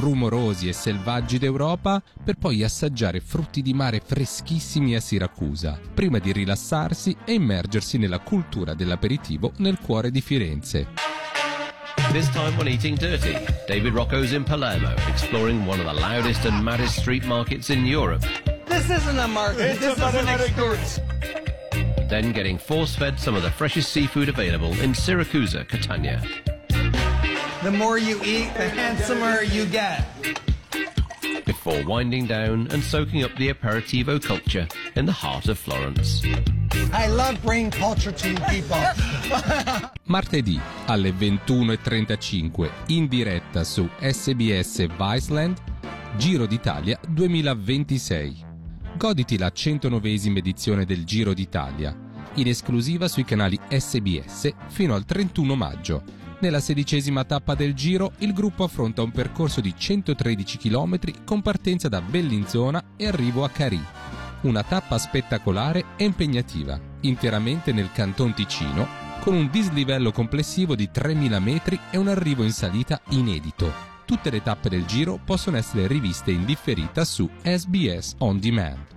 rumorosi e selvaggi d'Europa per poi assaggiare frutti di mare freschissimi a Siracusa, prima di rilassarsi e immergersi nella cultura dell'aperitivo nel cuore di Firenze. This time on Eating Dirty, David Rocco's in Palermo, exploring one of the loudest and maddest street markets in Europe. This isn't a market, this is an experience. Then getting force-fed some of the freshest seafood available in Siracusa, Catania. The more you eat, the handsomer you get. Before winding down and soaking up the aperitivo culture in the heart of Florence. I love bringing culture to people. Martedì alle 21:35 in diretta su SBS Viceland, Giro d'Italia 2026. Goditi la 109esima edizione del Giro d'Italia, in esclusiva sui canali SBS fino al 31 maggio. Nella 16ª tappa del Giro, il gruppo affronta un percorso di 113 km con partenza da Bellinzona e arrivo a Carì. Una tappa spettacolare e impegnativa, interamente nel Canton Ticino, con un dislivello complessivo di 3.000 metri e un arrivo in salita inedito. Tutte le tappe del Giro possono essere riviste in differita su SBS On Demand.